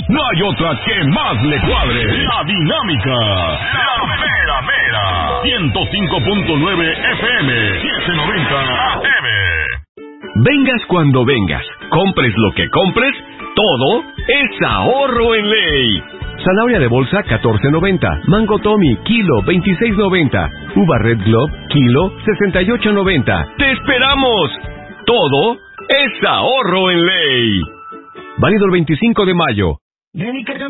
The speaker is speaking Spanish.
no hay otra que más le cuadre. La Dinámica. La Mera Mera. 105.9 FM. 790 AM. Vengas cuando vengas, compres lo que compres, todo es ahorro en ley. Zanahoria de bolsa, 14.90. Mango Tommy, kilo, 26.90. Uva Red Globe, kilo, 68.90. ¡Te esperamos! Todo es ahorro en ley. Válido el 25 de mayo.